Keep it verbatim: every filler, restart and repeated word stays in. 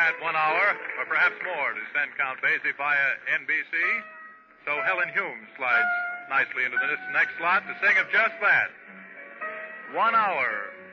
required one hour or perhaps more to send Count Basie via N B C. So Helen Hume slides nicely into this next slot to sing of just that. One hour